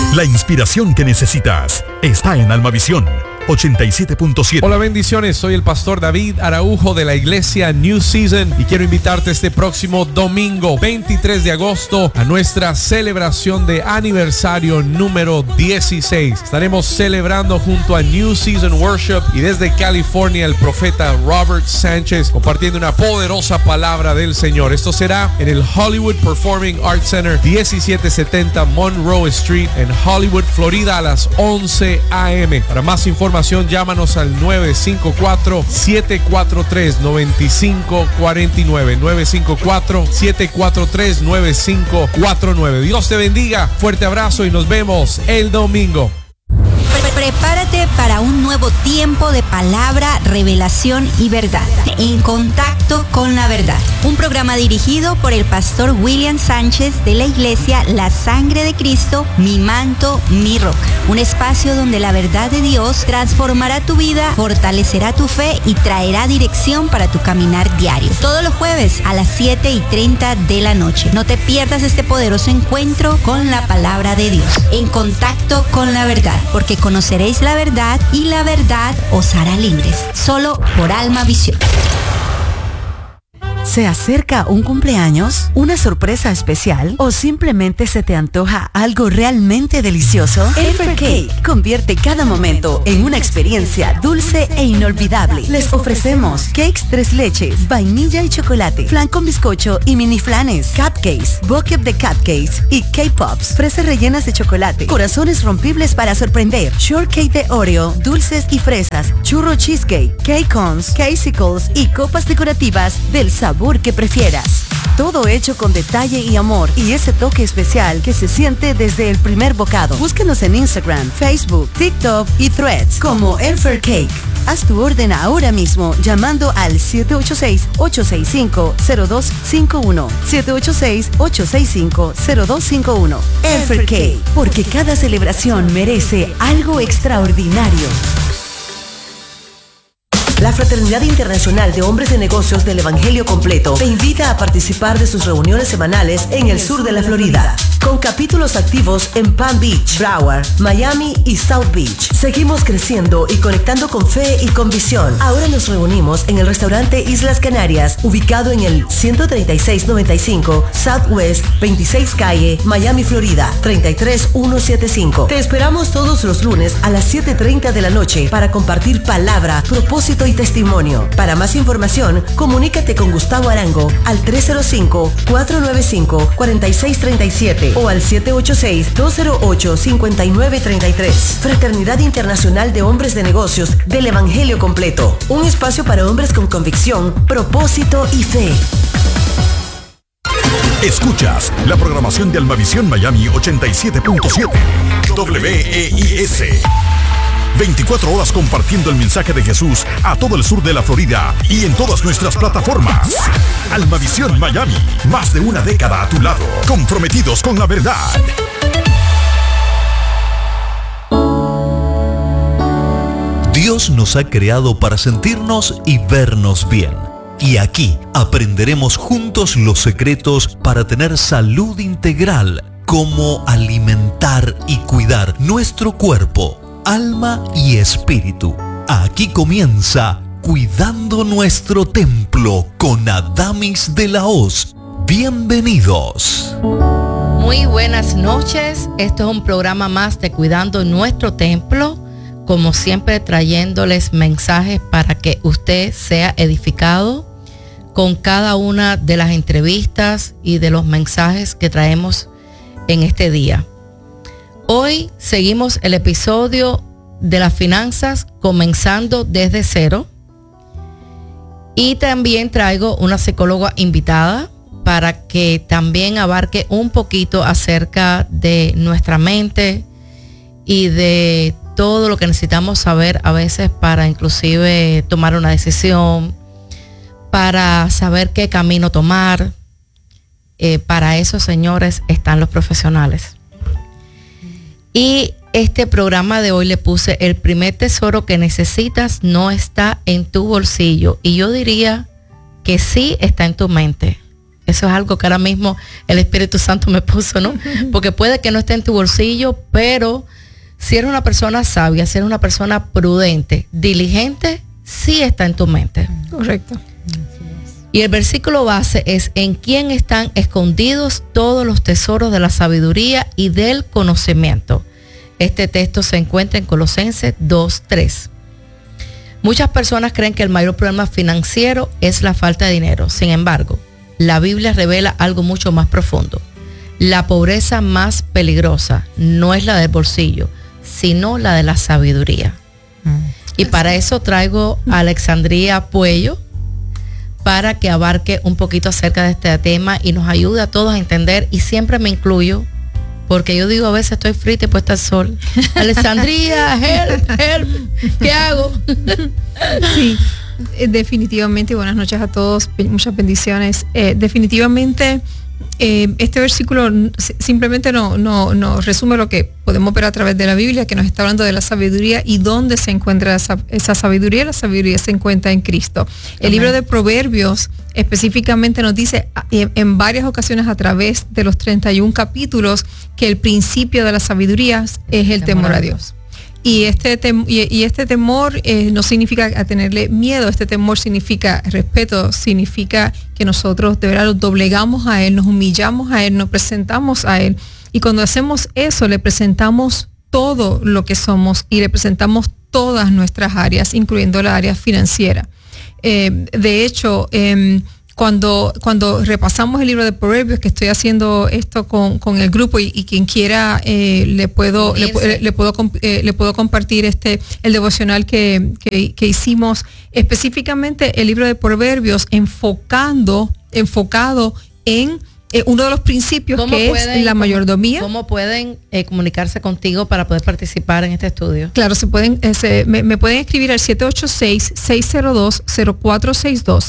La inspiración que necesitas está en Almavisión 87.7. Hola, bendiciones. Soy el pastor David Araujo de la iglesia New Season y quiero invitarte este próximo domingo 23 de agosto a nuestra celebración de aniversario número 16. Estaremos celebrando junto a New Season Worship y desde California el profeta Robert Sánchez compartiendo una poderosa palabra del Señor. Esto será en el Hollywood Performing Arts Center, 1770 Monroe Street en Hollywood, Florida, a las 11 a.m. Para más información, llámanos al 954-743-9549. 954-743-9549. Dios te bendiga. Fuerte abrazo y nos vemos el domingo. Prepárate para un nuevo tiempo de palabra, revelación y verdad. En contacto con la verdad. Un programa dirigido por el pastor William Sánchez de la iglesia La Sangre de Cristo, mi manto, mi roca. Un espacio donde la verdad de Dios transformará tu vida, fortalecerá tu fe y traerá dirección para tu caminar diario. Todos los jueves a las 7:30 de la noche. No te pierdas este poderoso encuentro con la palabra de Dios. En contacto con la verdad, porque conoceréis la verdad y la verdad os hará libres. Solo por Almavisión. ¿Se acerca un cumpleaños, una sorpresa especial o simplemente se te antoja algo realmente delicioso? Elfer Cake convierte cada momento en una experiencia dulce e inolvidable. Les ofrecemos cakes 3 leches, vainilla y chocolate, flan con bizcocho y mini flanes, cupcakes, bucket de cupcakes y K-Pops, fresas rellenas de chocolate, corazones rompibles para sorprender, shortcake de Oreo, dulces y fresas, churro cheesecake, cake cones, casicles y copas decorativas del sabor que prefieras. Todo hecho con detalle y amor y ese toque especial que se siente desde el primer bocado. Búscanos en Instagram, Facebook, TikTok y Threads como Elfer Cake. Haz tu orden ahora mismo llamando al 786-865-0251. 786-865-0251. Elfer Cake, porque cada celebración merece algo extraordinario. La Fraternidad Internacional de Hombres de Negocios del Evangelio Completo te invita a participar de sus reuniones semanales en el sur de la Florida, con capítulos activos en Palm Beach, Broward, Miami y South Beach. Seguimos creciendo y conectando con fe y con visión. Ahora nos reunimos en el restaurante Islas Canarias, ubicado en el 13695 Southwest 26 Calle, Miami, Florida, 33175. Te esperamos todos los lunes a las 7:30 de la noche para compartir palabra, propósito y testimonio. Para más información, comunícate con Gustavo Arango al 305-495-4637 o al 786-208-5933. Fraternidad Internacional de Hombres de Negocios del Evangelio Completo. Un espacio para hombres con convicción, propósito y fe. Escuchas la programación de Almavisión Miami 87.7. WEIS. 24 horas compartiendo el mensaje de Jesús a todo el sur de la Florida y en todas nuestras plataformas. Almavisión Miami, más de una década a tu lado, comprometidos con la verdad. Dios nos ha creado para sentirnos y vernos bien. Y aquí aprenderemos juntos los secretos para tener salud integral, cómo alimentar y cuidar nuestro cuerpo, alma y espíritu. Aquí comienza Cuidando Nuestro Templo con Adamis de la Hoz. Bienvenidos. Muy buenas noches. Esto es un programa más de Cuidando Nuestro Templo. Como siempre, trayéndoles mensajes para que usted sea edificado con cada una de las entrevistas y de los mensajes que traemos en este día. Hoy seguimos el episodio de las finanzas comenzando desde cero. Y también traigo una psicóloga invitada para que también abarque un poquito acerca de nuestra mente y de todo lo que necesitamos saber a veces para inclusive tomar una decisión, para saber qué camino tomar. Para eso, señores, están los profesionales. Y este programa de hoy le puse: el primer tesoro que necesitas no está en tu bolsillo. Y yo diría que sí está en tu mente. Eso es algo que ahora mismo el Espíritu Santo me puso, ¿no? Porque puede que no esté en tu bolsillo, pero si eres una persona sabia, si eres una persona prudente, diligente, sí está en tu mente. Correcto. Y el versículo base es: en quién están escondidos todos los tesoros de la sabiduría y del conocimiento. Este texto se encuentra en Colosenses 2:3. Muchas personas creen que el mayor problema financiero es la falta de dinero. Sin embargo, la Biblia revela algo mucho más profundo. La pobreza más peligrosa no es la del bolsillo, sino la de la sabiduría. Y para eso traigo a Alexandria Puello para que abarque un poquito acerca de este tema y nos ayude a todos a entender, y siempre me incluyo, porque yo digo a veces estoy frita y puesta al sol. Alexandria, help, ¿qué hago? Sí, definitivamente, buenas noches a todos, muchas bendiciones. Definitivamente, este versículo simplemente no resume lo que podemos ver a través de la Biblia, que nos está hablando de la sabiduría y dónde se encuentra esa sabiduría. La sabiduría se encuentra en Cristo. El libro de Proverbios específicamente nos dice en varias ocasiones a través de los 31 capítulos que el principio de la sabiduría es el temor a Dios. Y este temor no significa tenerle miedo. Este temor significa respeto, significa que nosotros de verdad nos doblegamos a Él, nos humillamos a Él, nos presentamos a Él. Y cuando hacemos eso, le presentamos todo lo que somos y le presentamos todas nuestras áreas, incluyendo la área financiera. De hecho, cuando repasamos el libro de Proverbios, que estoy haciendo esto con el grupo y quien quiera le puedo compartir el devocional que hicimos, específicamente el libro de Proverbios enfocado en uno de los principios, que es la mayordomía. ¿Cómo pueden comunicarse contigo para poder participar en este estudio? Claro, me pueden escribir al 786-602-0462,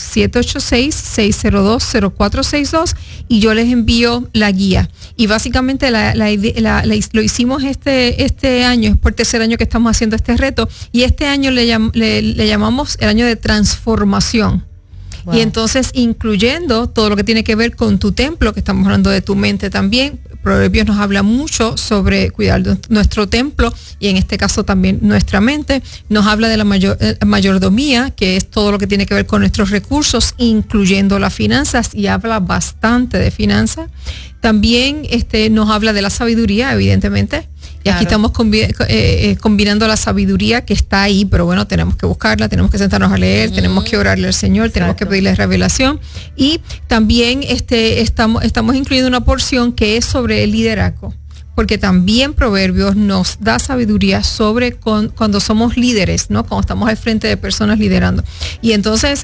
786-602-0462, y yo les envío la guía. Y básicamente lo hicimos este año, es por tercer año que estamos haciendo este reto, y este año le llamamos el año de transformación. Wow. Y entonces, incluyendo todo lo que tiene que ver con tu templo, que estamos hablando de tu mente también. Proverbios nos habla mucho sobre cuidar nuestro templo, y en este caso también nuestra mente. Nos habla de la mayordomía, que es todo lo que tiene que ver con nuestros recursos, incluyendo las finanzas, y habla bastante de finanzas. También nos habla de la sabiduría, evidentemente. Y aquí estamos combinando la sabiduría que está ahí, pero bueno, tenemos que buscarla, tenemos que sentarnos a leer, tenemos que orarle al Señor, tenemos que pedirle revelación. Y también estamos incluyendo una porción que es sobre el liderazgo, porque también Proverbios nos da sabiduría sobre cuando somos líderes, ¿no? Cuando estamos al frente de personas liderando. Y entonces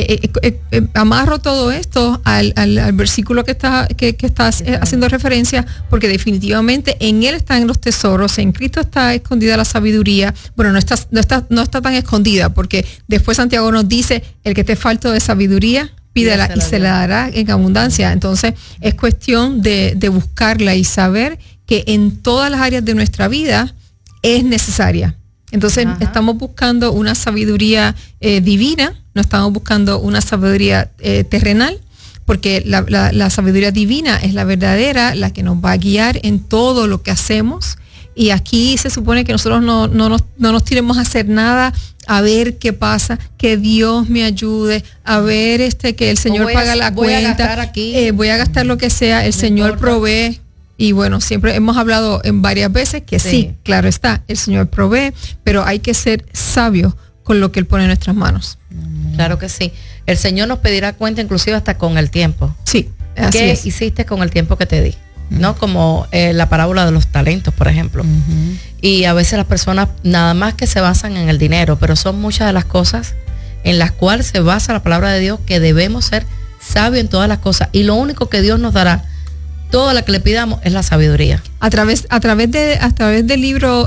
amarro todo esto al versículo que estás haciendo referencia, porque definitivamente en Él están los tesoros, en Cristo está escondida la sabiduría. Bueno, no está tan escondida, porque después Santiago nos dice: el que te falta de sabiduría, pídela y se la dará en abundancia. Entonces es cuestión de buscarla y saber que en todas las áreas de nuestra vida es necesaria. Entonces estamos buscando una sabiduría divina, no estamos buscando una sabiduría terrenal, porque la sabiduría divina es la verdadera, la que nos va a guiar en todo lo que hacemos. Y aquí se supone que nosotros no nos tiremos a hacer nada a ver qué pasa, que Dios me ayude, a ver que el Señor paga la cuenta, voy a gastar lo que sea, el Señor provee. Y bueno, siempre hemos hablado en varias veces que sí, claro está, el Señor provee, pero hay que ser sabios con lo que Él pone en nuestras manos. Claro que sí. El Señor nos pedirá cuenta inclusive hasta con el tiempo. Sí, así ¿Qué es. hiciste con el tiempo que te di? ¿No? Como la parábola de los talentos, por ejemplo. Y a veces las personas nada más que se basan en el dinero, pero son muchas de las cosas en las cuales se basa la palabra de Dios, que debemos ser sabios en todas las cosas. Y lo único que Dios nos dará, todo lo que le pidamos, es la sabiduría. A través del libro,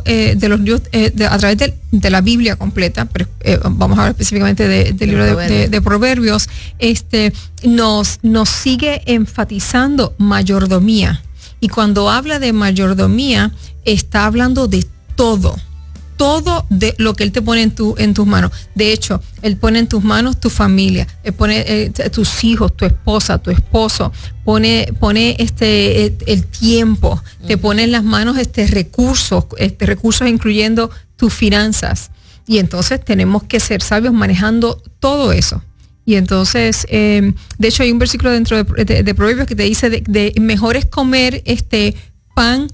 a través de la Biblia completa, pero, vamos a hablar específicamente del libro de Proverbios, nos sigue enfatizando mayordomía. Y cuando habla de mayordomía, está hablando de todo. todo de lo que Él te pone en tus manos. De hecho, Él pone en tus manos tu familia, Él pone tus hijos, tu esposa, tu esposo, pone el tiempo, te pone en las manos recursos incluyendo tus finanzas. Y entonces tenemos que ser sabios manejando todo eso. Y entonces, de hecho, hay un versículo dentro de Proverbios que te dice de mejor es comer pan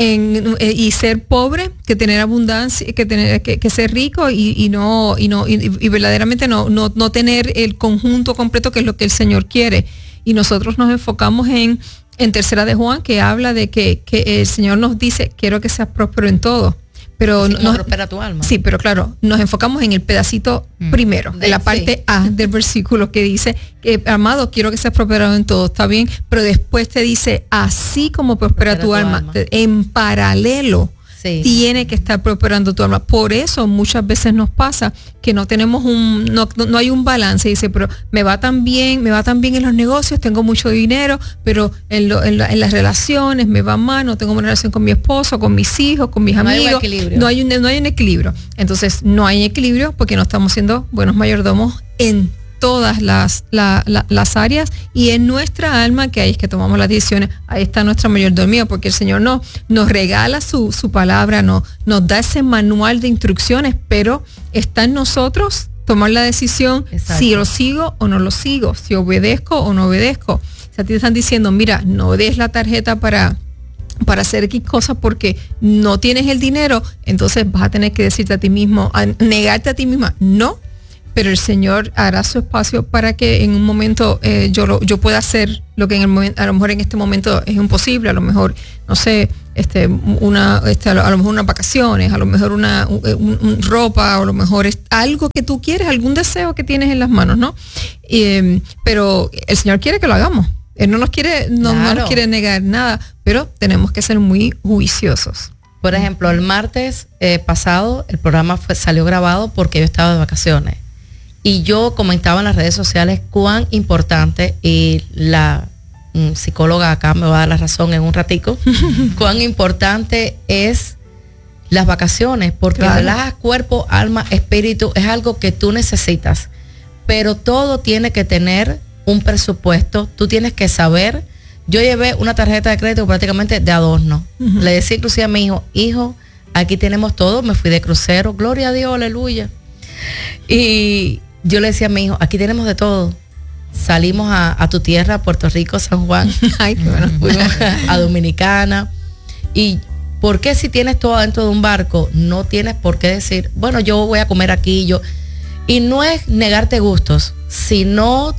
y ser pobre que tener abundancia, que ser rico y verdaderamente no tener el conjunto completo que es lo que el Señor quiere. Y nosotros nos enfocamos en Tercera de Juan, que habla de que el Señor nos dice, quiero que seas próspero en todo. Pero no prospera tu alma. Sí, pero claro, nos enfocamos en el pedacito primero, en la parte A del versículo que dice, amado, quiero que seas prosperado en todo, está bien, pero después te dice, así como prospera tu alma, en paralelo, tiene que estar prosperando tu alma. Por eso muchas veces nos pasa que no tenemos no hay un balance. Dice, pero me va tan bien en los negocios, tengo mucho dinero, pero en las relaciones me va mal, no tengo una relación con mi esposo, con mis hijos, con mis amigos. No hay un equilibrio. Entonces no hay equilibrio porque no estamos siendo buenos mayordomos en todas las áreas, y en nuestra alma, que ahí es que tomamos las decisiones, ahí está nuestra mayordomía, porque el Señor nos regala su palabra, nos da ese manual de instrucciones, pero está en nosotros tomar la decisión. Exacto. Si lo sigo o no lo sigo, si obedezco o no obedezco. Si a ti te están diciendo, mira, no des la tarjeta para hacer X cosas porque no tienes el dinero, entonces vas a tener que decirte a ti mismo, negarte a ti misma, no. Pero el Señor hará su espacio para que en un momento yo pueda hacer lo que a lo mejor en este momento es imposible, a lo mejor, no sé, a lo mejor unas vacaciones, a lo mejor una ropa, a lo mejor es algo que tú quieres, algún deseo que tienes en las manos, ¿no? Pero el Señor quiere que lo hagamos. Él no nos quiere negar nada, pero tenemos que ser muy juiciosos. Por ejemplo, el martes pasado el programa salió grabado porque yo estaba de vacaciones. Y yo comentaba en las redes sociales cuán importante, y la psicóloga acá me va a dar la razón en un ratico, cuán importante es las vacaciones, porque relajas cuerpo, alma, espíritu, es algo que tú necesitas. Pero todo tiene que tener un presupuesto, tú tienes que saber. Yo llevé una tarjeta de crédito prácticamente de adorno. Le decía inclusive a mi hijo, aquí tenemos todo, me fui de crucero, gloria a Dios, aleluya. Y yo le decía a mi hijo, aquí tenemos de todo. Salimos a tu tierra, Puerto Rico, San Juan. Ay, qué bueno. Fuimos a Dominicana. Y ¿por qué si tienes todo dentro de un barco, no tienes por qué decir, bueno, yo voy a comer aquí, Y no es negarte gustos, sino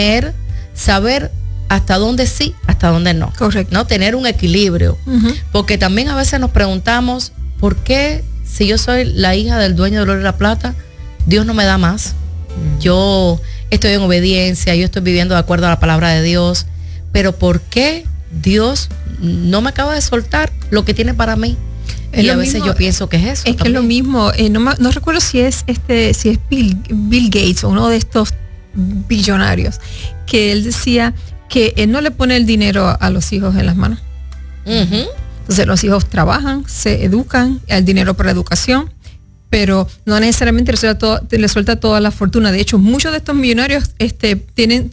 saber hasta dónde sí, hasta dónde no. Correcto. ¿No? Tener un equilibrio. Porque también a veces nos preguntamos, ¿por qué si yo soy la hija del dueño del oro y la plata, Dios no me da más? Yo estoy en obediencia, yo estoy viviendo de acuerdo a la palabra de Dios, pero ¿por qué Dios no me acaba de soltar lo que tiene para mí? Y a veces yo pienso que es eso. Es que es lo mismo. No recuerdo si es Bill Gates o uno de estos billonarios, que él decía que él no le pone el dinero a los hijos en las manos. Entonces los hijos trabajan, se educan, el dinero para educación, pero no necesariamente le suelta toda la fortuna. De hecho, muchos de estos millonarios tienen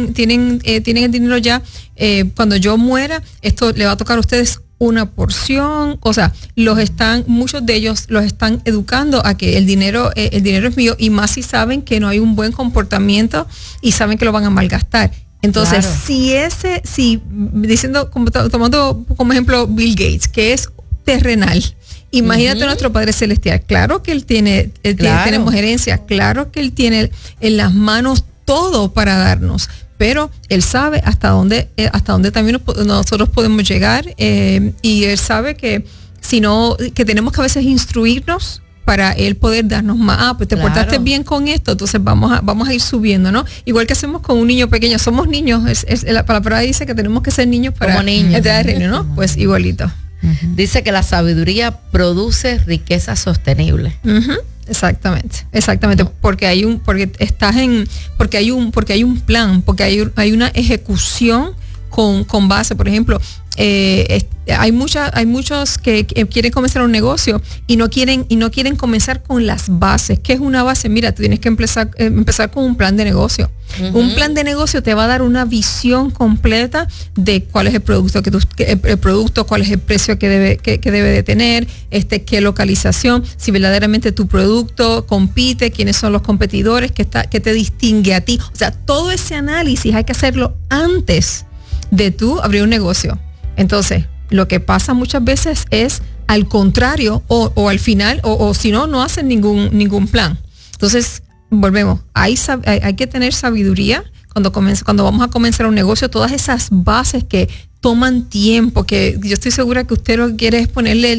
el dinero ya. Cuando yo muera, esto le va a tocar a ustedes una porción. O sea, muchos de ellos los están educando a que el dinero es mío, y más si saben que no hay un buen comportamiento y saben que lo van a malgastar. Entonces, tomando como ejemplo Bill Gates, que es terrenal. Imagínate nuestro Padre Celestial. Claro que Él tenemos herencia, claro que Él tiene en las manos todo para darnos, pero Él sabe hasta dónde también nosotros podemos llegar, y Él sabe que que tenemos que a veces instruirnos para Él poder darnos más. Pues te portaste bien con esto, entonces vamos a ir subiendo, ¿no? Igual que hacemos con un niño pequeño, somos niños, la palabra dice que tenemos que ser niños para entrar al reino, ¿no? Pues igualito. Dice que la sabiduría produce riqueza sostenible. Exactamente, porque hay un plan, porque hay una ejecución con base. Por ejemplo, hay muchos que quieren comenzar un negocio y no quieren comenzar con las bases. ¿Qué es una base? Mira, tú tienes que empezar con un plan de negocio. Uh-huh. Un plan de negocio te va a dar una visión completa de cuál es el producto, cuál es el precio que debe de tener, qué localización, si verdaderamente tu producto compite, quiénes son los competidores, qué te distingue a ti. O sea, todo ese análisis hay que hacerlo antes de tú abrir un negocio. Entonces, lo que pasa muchas veces es al contrario o al final, o si no hacen ningún plan. Entonces, volvemos, hay que tener sabiduría cuando vamos a comenzar un negocio, todas esas bases que toman tiempo, que yo estoy segura que usted lo que quiere es ponerle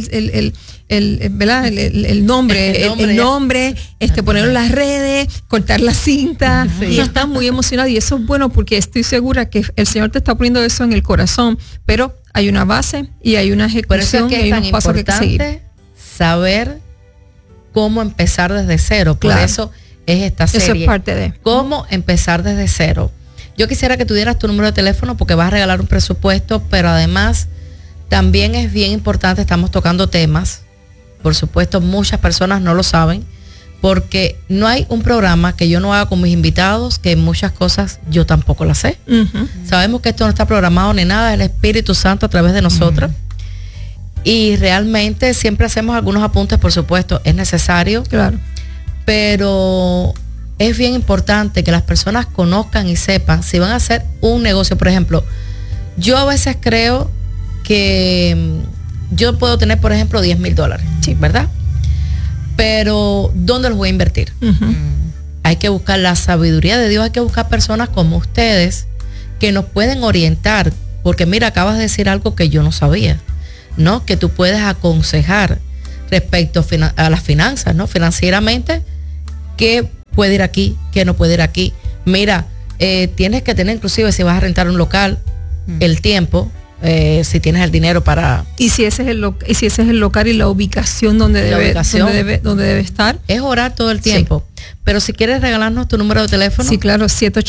el nombre, ponerlo en las redes, cortar la cinta, sí. Y está muy emocionado, y eso es bueno porque estoy segura que el Señor te está poniendo eso en el corazón, pero hay una base y hay una ejecución y hay unos pasos que hay que seguir. Saber cómo empezar desde cero, por eso es esta serie. Eso es parte de cómo empezar desde cero. Yo quisiera que tú dieras tu número de teléfono porque vas a regalar un presupuesto, pero además también es bien importante, estamos tocando temas, por supuesto muchas personas no lo saben, porque no hay un programa que yo no haga con mis invitados, que muchas cosas yo tampoco las sé. Uh-huh. Sabemos que esto no está programado ni nada, el Espíritu Santo a través de nosotros. Uh-huh. Y realmente siempre hacemos algunos apuntes, por supuesto, es necesario. Claro. Pero es bien importante que las personas conozcan y sepan si van a hacer un negocio. Por ejemplo, yo a veces creo que yo puedo tener, por ejemplo, $10,000, sí, ¿verdad? Pero ¿dónde los voy a invertir? Uh-huh. Hay que buscar la sabiduría de Dios, hay que buscar personas como ustedes que nos pueden orientar, porque mira, acabas de decir algo que yo no sabía, ¿no? Que tú puedes aconsejar respecto a las finanzas, ¿no? Financieramente, ¿qué puede ir aquí? ¿Qué no puede ir aquí? Mira, tienes que tener, inclusive si vas a rentar un local, el tiempo, si tienes el dinero para... Y si ese es el local y la ubicación donde debe estar. Es orar todo el tiempo. Sí. Pero si quieres regalarnos tu número de teléfono. Sí, claro,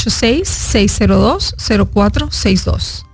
786-602-0462.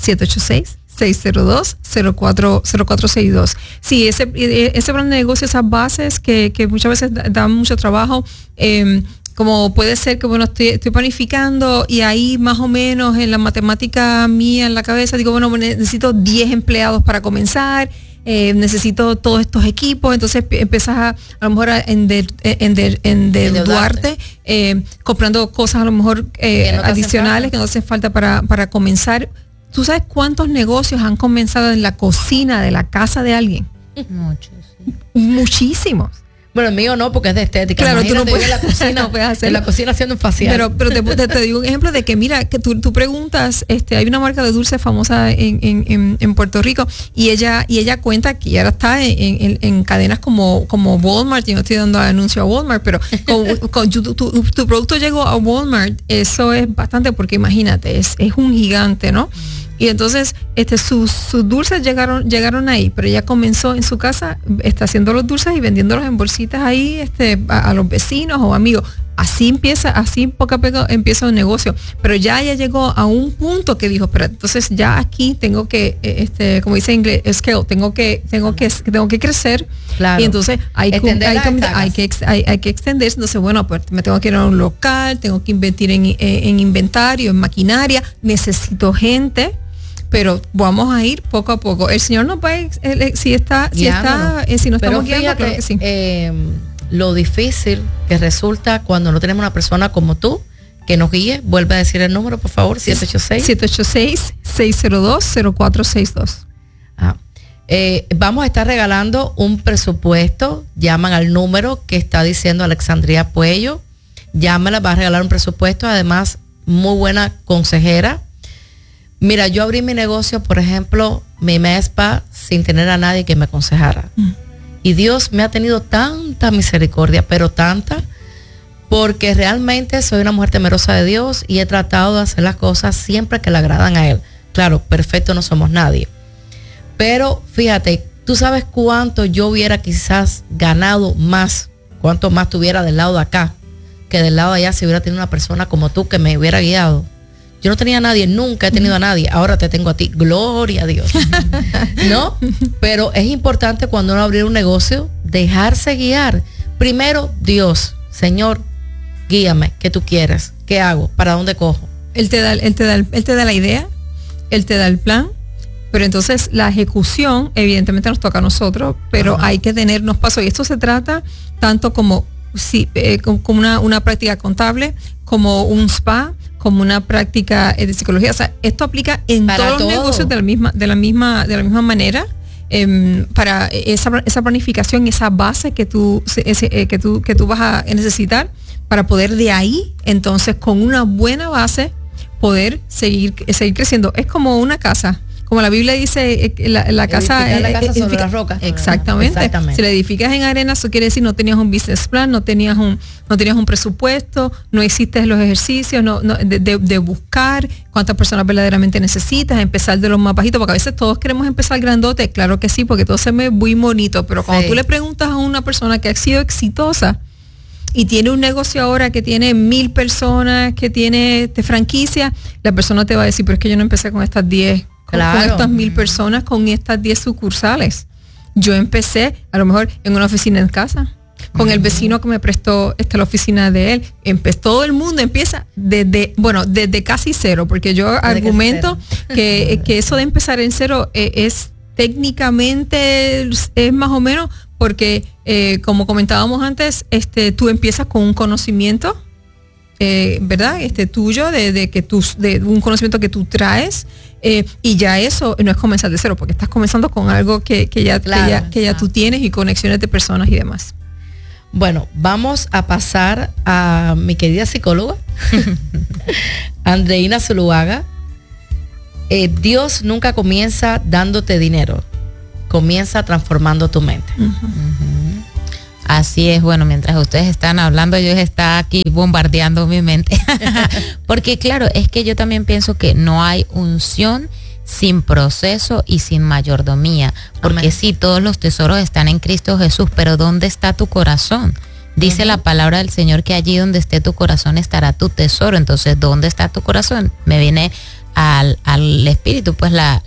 786-602-0462. Sí, ese plan de negocio, esas bases que muchas veces dan mucho trabajo, como puede ser que, bueno, estoy planificando y ahí más o menos en la matemática mía en la cabeza digo, bueno, necesito 10 empleados para comenzar, necesito todos estos equipos, entonces empiezas a lo mejor a endeudarte, comprando cosas a lo mejor adicionales que no hacen falta para comenzar. ¿Tú sabes cuántos negocios han comenzado en la cocina de la casa de alguien? Muchos. Muchísimos. Bueno, el mío no, porque es de estética. Claro, imagínate, tú no puedes, en la cocina, no puedes hacerlo. En la cocina haciendo un facial. Pero te digo un ejemplo de que, mira, que tú preguntas, hay una marca de dulce famosa en Puerto Rico y ella cuenta que ya está en cadenas como Walmart. Yo no estoy dando anuncio a Walmart, pero tu producto llegó a Walmart, eso es bastante, porque imagínate, es un gigante, ¿no? Y entonces sus dulces llegaron ahí, pero ella comenzó en su casa, está haciendo los dulces y vendiéndolos en bolsitas ahí a los vecinos o amigos. Así poco a poco empieza un negocio. Pero ya ella llegó a un punto que dijo, pero entonces ya aquí tengo que, como dice en inglés, scale, tengo que crecer. Claro. Y entonces hay que extenderse. Entonces, bueno, pues me tengo que ir a un local, tengo que invertir en inventario, en maquinaria, necesito gente. Pero vamos a ir poco a poco. El Señor nos va a, si nos estamos guiando, creo que sí. Lo difícil que resulta cuando no tenemos una persona como tú que nos guíe. Vuelve a decir el número, por favor. 786-602-0462. Vamos a estar regalando un presupuesto. Llaman al número que está diciendo Alexandria Puello. Llámala, va a regalar un presupuesto. Además, muy buena consejera. Mira, yo abrí mi negocio, por ejemplo, mi MESPA, sin tener a nadie que me aconsejara. Y Dios me ha tenido tanta misericordia, pero tanta, porque realmente soy una mujer temerosa de Dios y he tratado de hacer las cosas siempre que le agradan a Él. Claro, perfecto no somos nadie. Pero fíjate, tú sabes cuánto yo hubiera quizás ganado más, cuánto más tuviera del lado de acá, que del lado de allá si hubiera tenido una persona como tú que me hubiera guiado. Yo no tenía a nadie, nunca he tenido a nadie, ahora te tengo a ti, gloria a Dios. ¿No? Pero es importante cuando uno abre un negocio, dejarse guiar. Primero, Dios, Señor, guíame, ¿qué tú quieres? ¿Qué hago? ¿Para dónde cojo? Él te da la idea, Él te da el plan, pero entonces la ejecución evidentemente nos toca a nosotros, pero hay que tenernos pasos. Y esto se trata tanto como una práctica contable, como un spa, como una práctica de psicología. O sea, esto aplica en todos los negocios de la misma manera. Para esa planificación, esa base que tú vas a necesitar para poder de ahí, entonces con una buena base poder seguir creciendo. Es como una casa, como la Biblia dice, la casa sobre la roca. Exactamente. Si la edificas en arena, eso quiere decir no tenías un business plan, no tenías un presupuesto, no hiciste los ejercicios de buscar cuántas personas verdaderamente necesitas, empezar de los más bajitos, porque a veces todos queremos empezar grandote, claro que sí, porque todo se ve muy bonito, pero cuando tú le preguntas a una persona que ha sido exitosa y tiene un negocio ahora que tiene 1,000 personas, que tiene franquicia, la persona te va a decir, pero es que yo no empecé con estas 10, con estas 1,000 personas, con estas 10 sucursales. Yo empecé a lo mejor en una oficina en casa, con el vecino que me prestó la oficina de él. Todo el mundo empieza desde casi cero, porque yo argumento que eso de empezar en cero es técnicamente es más o menos porque como comentábamos antes, tú empiezas con un conocimiento, ¿verdad? Tuyo de un conocimiento que tú traes, y ya eso no es comenzar de cero, porque estás comenzando con algo que ya tú tienes y conexiones de personas y demás. Bueno, vamos a pasar a mi querida psicóloga, Andreina Zuluaga. Dios nunca comienza dándote dinero, comienza transformando tu mente. Así es, bueno, mientras ustedes están hablando, yo está aquí bombardeando mi mente. Porque claro, es que yo también pienso que no hay unción sin proceso y sin mayordomía. Porque Amén. Sí, todos los tesoros están en Cristo Jesús, pero ¿dónde está tu corazón? Dice la palabra del Señor que allí donde esté tu corazón estará tu tesoro. Entonces, ¿dónde está tu corazón? Me viene al espíritu, pues la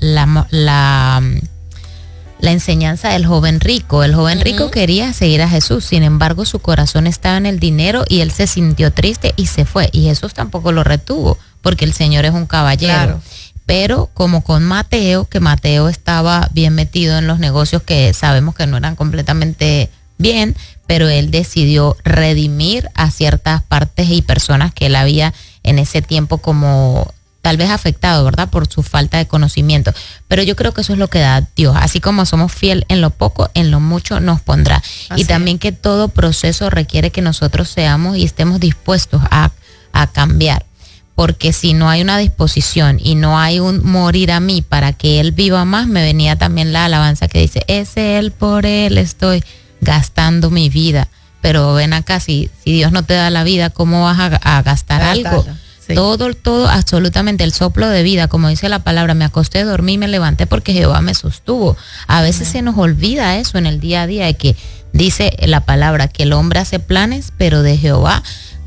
enseñanza del joven rico. El joven rico quería seguir a Jesús, sin embargo su corazón estaba en el dinero y él se sintió triste y se fue. Y Jesús tampoco lo retuvo, porque el Señor es un caballero. Claro. Pero como con Mateo, que Mateo estaba bien metido en los negocios que sabemos que no eran completamente bien, pero él decidió redimir a ciertas partes y personas que él había en ese tiempo como tal vez afectado, ¿verdad? Por su falta de conocimiento. Pero yo creo que eso es lo que da Dios. Así como somos fiel en lo poco, en lo mucho nos pondrá. Así y también que todo proceso requiere que nosotros seamos y estemos dispuestos a cambiar. Porque si no hay una disposición y no hay un morir a mí para que Él viva más, me venía también la alabanza que dice, es Él, por Él estoy gastando mi vida. Pero ven acá, si Dios no te da la vida, ¿cómo vas a gastar algo? Sí. Todo, absolutamente el soplo de vida, como dice la palabra, me acosté, dormí, me levanté porque Jehová me sostuvo. A veces se nos olvida eso en el día a día, de que dice la palabra que el hombre hace planes, pero de Jehová,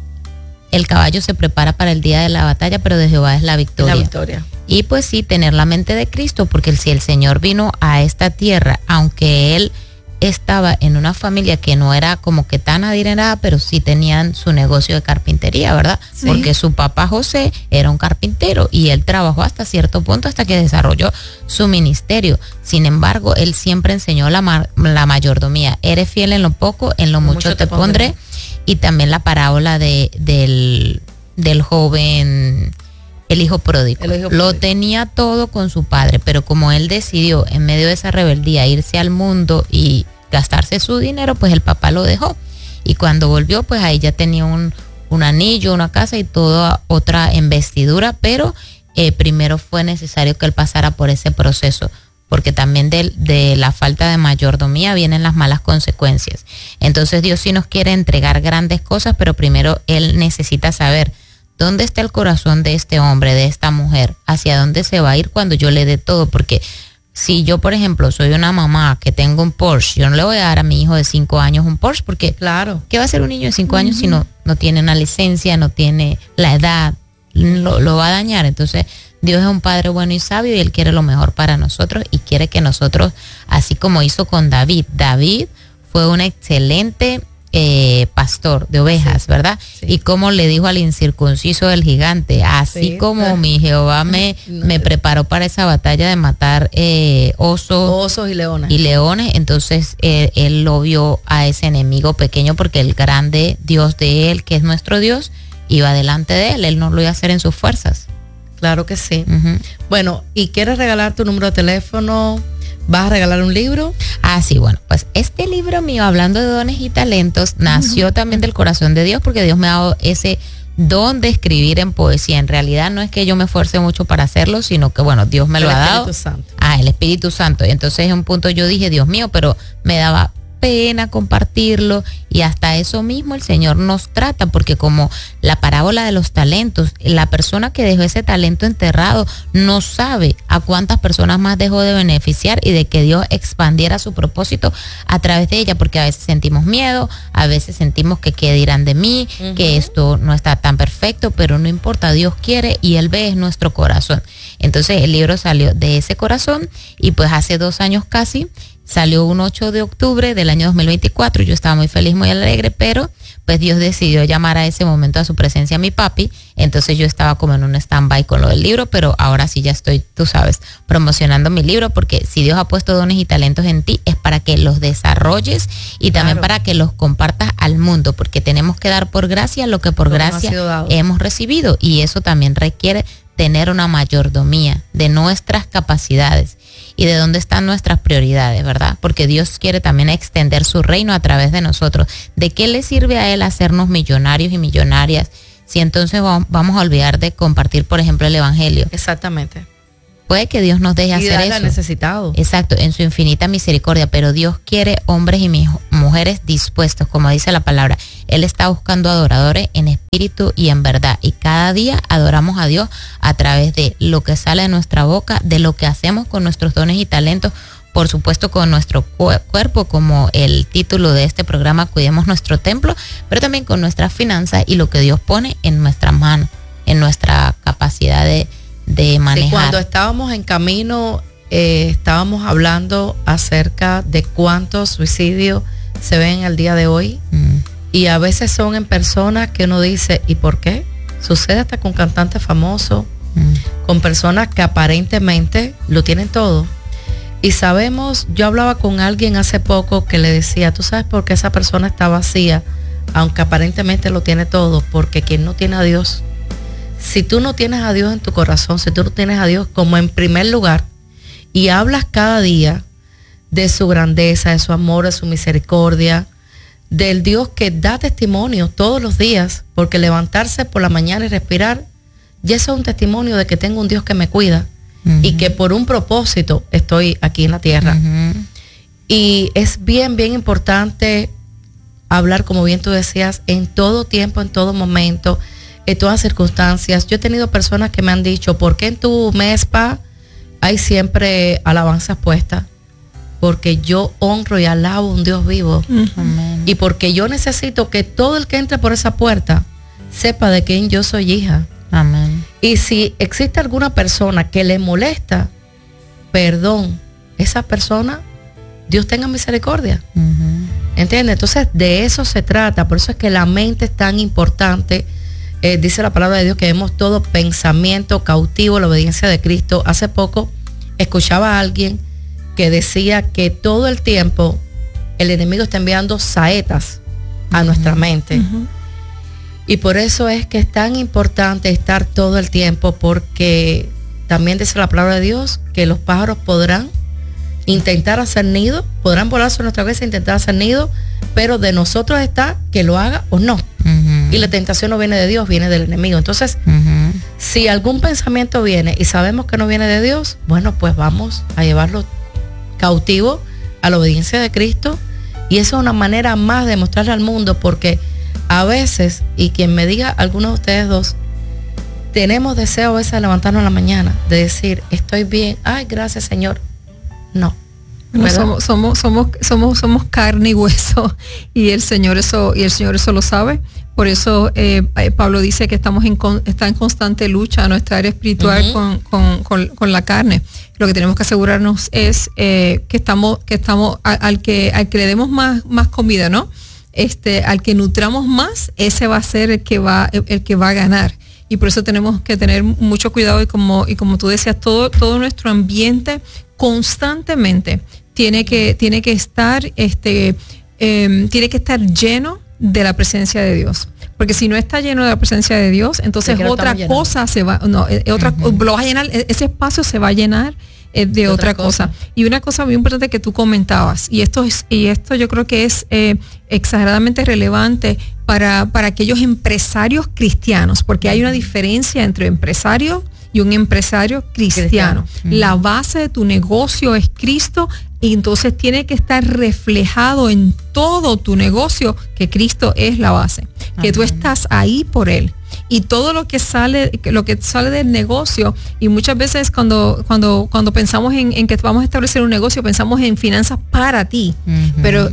el caballo se prepara para el día de la batalla, pero de Jehová es la victoria. La victoria. Y pues sí, tener la mente de Cristo, porque si el Señor vino a esta tierra, aunque Él estaba en una familia que no era como que tan adinerada, pero sí tenían su negocio de carpintería, ¿verdad? Sí. Porque su papá José era un carpintero y él trabajó hasta cierto punto hasta que desarrolló su ministerio. Sin embargo, él siempre enseñó la mayordomía. Eres fiel en lo poco, en lo mucho te pondré. Y también la parábola del joven, el hijo pródigo. Lo tenía todo con su padre, pero como él decidió en medio de esa rebeldía irse al mundo y gastarse su dinero, pues el papá lo dejó. Y cuando volvió, pues ahí ya tenía un anillo, una casa y toda otra investidura, pero primero fue necesario que él pasara por ese proceso, porque también de la falta de mayordomía vienen las malas consecuencias. Entonces Dios sí nos quiere entregar grandes cosas, pero primero Él necesita saber dónde está el corazón de este hombre, de esta mujer, hacia dónde se va a ir cuando yo le dé todo. Porque si yo, por ejemplo, soy una mamá que tengo un Porsche, yo no le voy a dar a mi hijo de 5 años un Porsche, porque claro, ¿qué va a hacer un niño de 5 años si no tiene una licencia, no tiene la edad, lo va a dañar. Entonces Dios es un Padre bueno y sabio y Él quiere lo mejor para nosotros y quiere que nosotros, así como hizo con David. David fue un excelente pastor de ovejas, ¿verdad? Sí. Y como le dijo al incircunciso del gigante, así como mi Jehová me preparó para esa batalla de matar osos y leones. Entonces él lo vio a ese enemigo pequeño porque el grande Dios de él, que es nuestro Dios, iba delante de él no lo iba a hacer en sus fuerzas. Claro que sí. Bueno, ¿y quieres regalar tu número de teléfono? ¿Vas a regalar un libro? Sí, bueno, pues este libro mío, hablando de dones y talentos, nació también del corazón de Dios, porque Dios me ha dado ese don de escribir en poesía. En realidad no es que yo me esfuerce mucho para hacerlo, sino que, bueno, Dios me lo ha dado. El Espíritu Santo. El Espíritu Santo. Y entonces en un punto yo dije, Dios mío, pero me daba pena compartirlo, y hasta eso mismo el Señor nos trata, porque como la parábola de los talentos, la persona que dejó ese talento enterrado no sabe a cuántas personas más dejó de beneficiar y de que Dios expandiera su propósito a través de ella, porque a veces sentimos miedo, a veces sentimos que qué dirán de mí, que esto no está tan perfecto, pero no importa, Dios quiere y Él ve es nuestro corazón. Entonces el libro salió de ese corazón, y pues hace 2 años casi salió un 8 de octubre del año 2024. Yo estaba muy feliz, muy alegre, pero pues Dios decidió llamar a ese momento a su presencia a mi papi. Entonces yo estaba como en un stand-by con lo del libro, pero ahora sí ya estoy, tú sabes, promocionando mi libro, porque si Dios ha puesto dones y talentos en ti es para que los desarrolles y también para que los compartas al mundo, porque tenemos que dar por gracia lo que por gracia hemos recibido, y eso también requiere tener una mayordomía de nuestras capacidades y de dónde están nuestras prioridades, ¿verdad? Porque Dios quiere también extender su reino a través de nosotros. ¿De qué le sirve a Él hacernos millonarios y millonarias si entonces vamos a olvidar de compartir, por ejemplo, el Evangelio? Exactamente. Puede que Dios nos deje hacer eso. Necesitado. Exacto, en su infinita misericordia, pero Dios quiere hombres y mujeres dispuestos, como dice la palabra. Él está buscando adoradores en espíritu y en verdad, y cada día adoramos a Dios a través de lo que sale de nuestra boca, de lo que hacemos con nuestros dones y talentos, por supuesto con nuestro cuerpo, como el título de este programa, Cuidemos Nuestro Templo, pero también con nuestras finanzas y lo que Dios pone en nuestras manos, en nuestra capacidad de manejar. Sí, cuando estábamos en camino, estábamos hablando acerca de cuántos suicidios se ven el día de hoy, y a veces son en personas que uno dice, ¿y por qué? Sucede hasta con cantantes famosos, con personas que aparentemente lo tienen todo. Y sabemos, yo hablaba con alguien hace poco que le decía, ¿tú sabes por qué esa persona está vacía, aunque aparentemente lo tiene todo? Porque quien no tiene a Dios, si tú no tienes a Dios en tu corazón, si tú no tienes a Dios como en primer lugar, y hablas cada día de su grandeza, de su amor, de su misericordia, del Dios que da testimonio todos los días, porque levantarse por la mañana y respirar, ya eso es un testimonio de que tengo un Dios que me cuida, y que por un propósito estoy aquí en la tierra. Y es bien, bien importante hablar, como bien tú decías, en todo tiempo, en todo momento, en todas circunstancias. Yo he tenido personas que me han dicho, ¿por qué en tu mespa hay siempre alabanzas puestas? Porque yo honro y alabo a un Dios vivo. Y porque yo necesito que todo el que entre por esa puerta sepa de quién yo soy hija. Amén. Y si existe alguna persona que le molesta, perdón, esa persona, Dios tenga misericordia. ¿Entiendes? Entonces de eso se trata. Por eso es que la mente es tan importante. Dice la palabra de Dios que vemos todo pensamiento cautivo a la obediencia de Cristo. Hace poco escuchaba a alguien que decía que todo el tiempo el enemigo está enviando saetas a nuestra mente. Y por eso es que es tan importante estar todo el tiempo, porque también dice la palabra de Dios que los pájaros podrán intentar hacer nido, podrán volar sobre nuestra cabeza e intentar hacer nido, pero de nosotros está que lo haga o no. Y la tentación no viene de Dios, viene del enemigo. Entonces, si algún pensamiento viene y sabemos que no viene de Dios, bueno, pues vamos a llevarlo cautivo a la obediencia de Cristo. Y eso es una manera más de mostrarle al mundo, porque a veces, y quien me diga, algunos de ustedes dos, tenemos deseo a veces de levantarnos en la mañana, de decir, estoy bien, ay, gracias Señor. No. Bueno, somos carne y hueso, y el Señor eso lo sabe. Por eso Pablo dice que está en constante lucha nuestra área espiritual con la carne. Lo que tenemos que asegurarnos es que estamos al que le demos más comida, ¿no? Al que nutramos más, ese va a ser el que va a ganar. Y por eso tenemos que tener mucho cuidado, y como tú decías, todo nuestro ambiente constantemente tiene que estar lleno de la presencia de Dios. Porque si no está lleno de la presencia de Dios, entonces otra cosa lo vas a llenar, ese espacio se va a llenar de otra cosa. Y una cosa muy importante que tú comentabas, y esto yo creo que es exageradamente relevante para aquellos empresarios cristianos, porque hay una diferencia entre empresario y un empresario cristiano. La base de tu negocio es Cristo, y entonces tiene que estar reflejado en todo tu negocio que Cristo es la base, que tú estás ahí por Él. Y todo lo que sale del negocio, y muchas veces cuando pensamos en que vamos a establecer un negocio, pensamos en finanzas para ti. Pero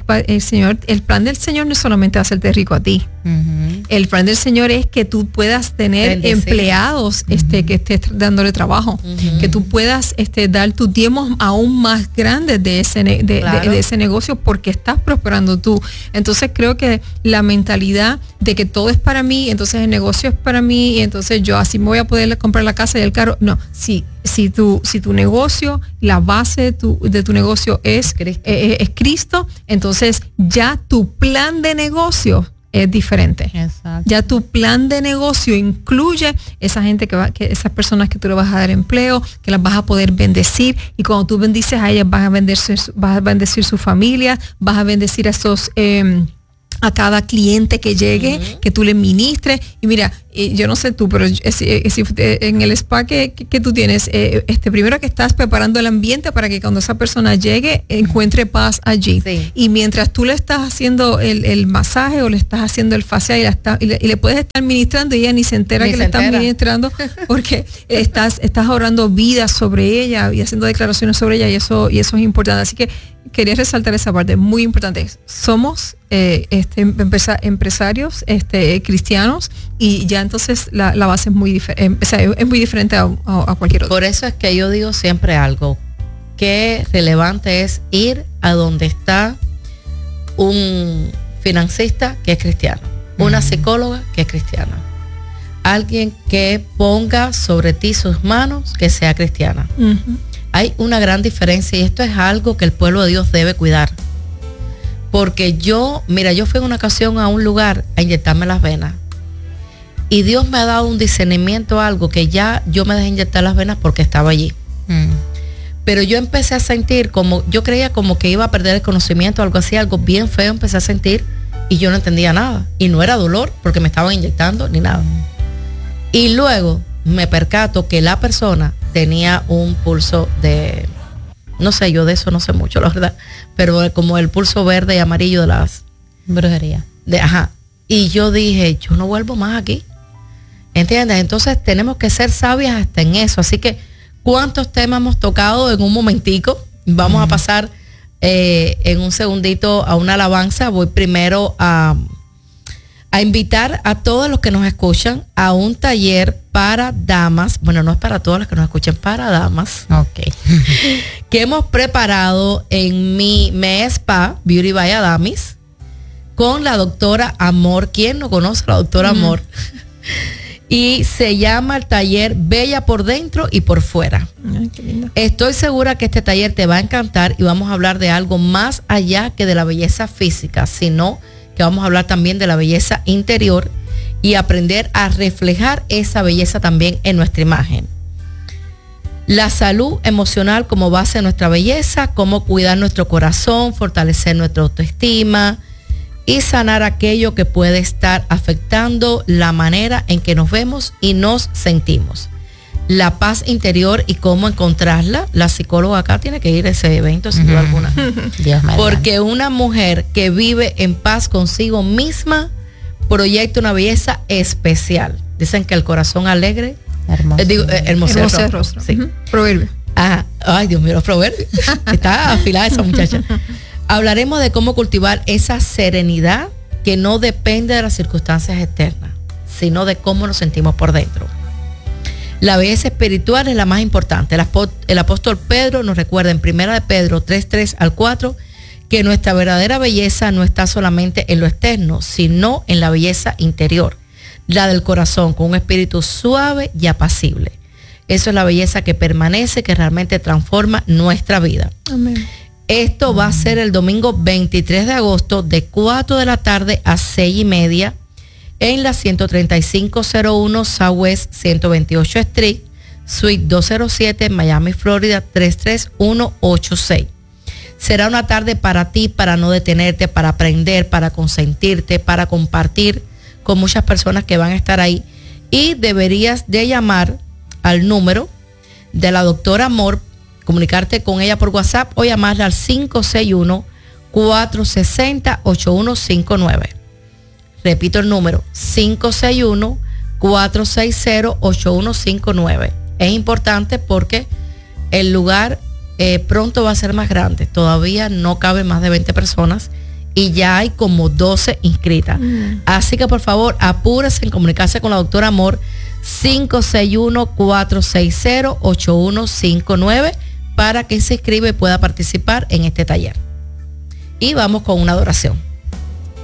el plan del Señor no es solamente hacerte rico a ti. El plan del Señor es que tú puedas tener empleados que estés dándole trabajo, que tú puedas dar tus diezmos aún más grandes de ese negocio, porque estás prosperando tú. Entonces creo que la mentalidad de que todo es para mí, entonces el negocio es para mí, y entonces yo así me voy a poder comprar la casa y el carro. No, si tu negocio, la base de tu negocio es Cristo, entonces ya tu plan de negocio es diferente. Exacto. Ya tu plan de negocio incluye esa gente esas personas que tú le vas a dar empleo, que las vas a poder bendecir, y cuando tú bendices a ellas vas a bendecir su familia, vas a bendecir a cada cliente que llegue, que tú le ministres. Y mira, yo no sé tú, pero en el spa que tú tienes, primero que estás preparando el ambiente para que cuando esa persona llegue encuentre paz allí. Sí. Y mientras tú le estás haciendo el masaje, o le estás haciendo el facial, y le puedes estar ministrando, y ella ni se entera que le estás ministrando, porque estás orando vida sobre ella y haciendo declaraciones sobre ella, y eso es importante. Así que quería resaltar esa parte, muy importante. Somos empresarios cristianos, y ya entonces la base es muy diferente, es muy diferente a cualquier otro. Por eso es que yo digo siempre algo, qué relevante es ir a donde está un financista que es cristiano, una psicóloga que es cristiana, alguien que ponga sobre ti sus manos, que sea cristiana. Hay una gran diferencia, y esto es algo que el pueblo de Dios debe cuidar. Porque yo fui en una ocasión a un lugar a inyectarme las venas, y Dios me ha dado un discernimiento, algo que ya yo me dejé inyectar las venas porque estaba allí. Pero yo empecé a sentir yo creía como que iba a perder el conocimiento, algo así, algo bien feo empecé a sentir, y yo no entendía nada. Y no era dolor porque me estaban inyectando ni nada. Y luego me percato que la persona tenía un pulso de, no sé, yo de eso no sé mucho, la verdad, pero como el pulso verde y amarillo de las brujerías. Y yo dije, yo no vuelvo más aquí. ¿Entiendes? Entonces tenemos que ser sabias hasta en eso. Así que, ¿cuántos temas hemos tocado en un momentico? Vamos a pasar en un segundito a una alabanza. Voy primero a invitar a todos los que nos escuchan a un taller para damas. Bueno, no es para todos los que nos escuchan, para damas. Ok. Que hemos preparado en mi Spa Beauty by Adamis con la doctora Amor. ¿Quién no conoce a la doctora Amor? Y se llama el taller Bella por dentro y por fuera. Ay, qué lindo. Estoy segura que este taller te va a encantar, y vamos a hablar de algo más allá que de la belleza física, sino que vamos a hablar también de la belleza interior, y aprender a reflejar esa belleza también en nuestra imagen. La salud emocional como base de nuestra belleza, cómo cuidar nuestro corazón, fortalecer nuestra autoestima y sanar aquello que puede estar afectando la manera en que nos vemos y nos sentimos. La paz interior y cómo encontrarla. La psicóloga acá tiene que ir a ese evento sin duda alguna. Porque una mujer que vive en paz consigo misma proyecta una belleza especial. Dicen que el corazón alegre, hermoso rostro. Sí. Proverbio. Ay, Dios mío, los proverbios. Está afilada esa muchacha. Hablaremos de cómo cultivar esa serenidad que no depende de las circunstancias externas, sino de cómo nos sentimos por dentro. La belleza espiritual es la más importante. El apóstol Pedro nos recuerda en 1 de Pedro 3:3 al 4 que nuestra verdadera belleza no está solamente en lo externo, sino en la belleza interior, la del corazón, con un espíritu suave y apacible. Eso es la belleza que permanece, que realmente transforma nuestra vida. Amén. Esto va a ser el domingo 23 de agosto de 4 de la tarde a 6:30 en la 13501 Southwest 128 Street, Suite 207, Miami, Florida 33186. Será una tarde para ti, para no detenerte, para aprender, para consentirte, para compartir con muchas personas que van a estar ahí. Y deberías de llamar al número de la doctora Amor, comunicarte con ella por WhatsApp o llamarla al 561-460-8159. Repito el número, 561-460-8159. Es importante porque el lugar pronto va a ser más grande. Todavía no caben más de 20 personas y ya hay como 12 inscritas. Así que por favor, apúrese en comunicarse con la doctora Amor, 561-460-8159, para que se inscriba y pueda participar en este taller. Y vamos con una adoración.